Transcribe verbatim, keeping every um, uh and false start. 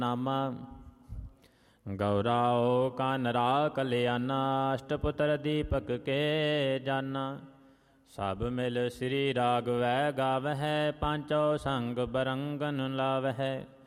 ਨਾਮਾ ਗੌਰਾਓ ਕਾਨਰਾ ਕਲਿਆਣਾ ਅਸ਼ਟਪੁੱਤਰ ਦੀਪਕ ਕੇ ਜਾਨਾ। ਸਭ ਮਿਲ ਸ੍ਰੀ ਰਾਗਵੈ ਗਾਵਹਿ ਪਾਂਚੋ ਸੰਗ ਬਰੰਗਨ ਲਾਵਹਿ।